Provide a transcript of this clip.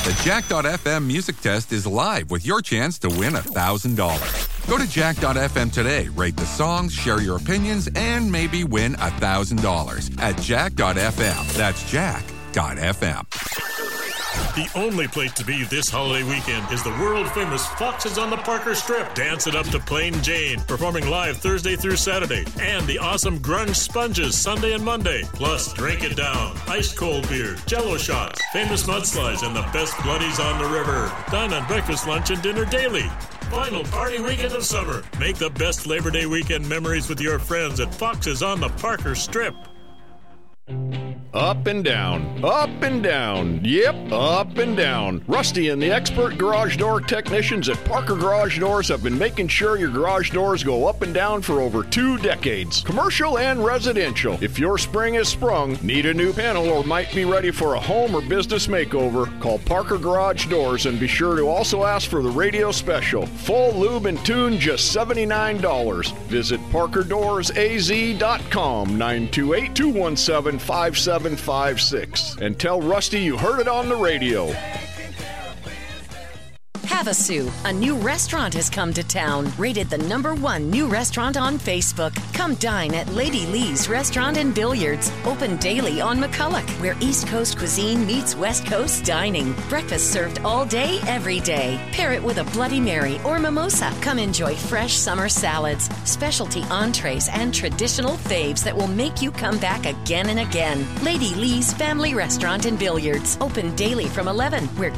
The Jack.fm music test is live with your chance to win $1,000. Go to Jack.fm today, rate the songs, share your opinions, and maybe win $1,000 at Jack.fm. That's Jack.fm. The only place to be this holiday weekend is the world-famous Foxes on the Parker Strip. Dance it up to Plain Jane, performing live Thursday through Saturday. And the awesome Grunge Sponges Sunday and Monday. Plus, drink it down. Ice-cold beer, Jell-O shots, famous mudslides, and the best bloodies on the river. Dine on breakfast, lunch, and dinner daily. Final party weekend of summer. Make the best Labor Day weekend memories with your friends at Foxes on the Parker Strip. Up and down, up and down, yep, up and down. Rusty and the expert garage door technicians at Parker Garage Doors have been making sure your garage doors go up and down for over 2 decades. Commercial and residential. If your spring is sprung, need a new panel, or might be ready for a home or business makeover, call Parker Garage Doors and be sure to also ask for the radio special. Full lube and tune, just $79. Visit ParkerDoorsAZ.com, 928-217-5756. And tell Rusty you heard it on the radio. Havasu, a new restaurant has come to town. Rated the #1 new restaurant on Facebook. Come dine at Lady Lee's Restaurant and Billiards. Open daily on McCulloch, where East Coast cuisine meets West Coast dining. Breakfast served all day, every day. Pair it with a Bloody Mary or mimosa. Come enjoy fresh summer salads, specialty entrees, and traditional faves that will make you come back again and again. Lady Lee's Family Restaurant and Billiards. Open daily from 11, where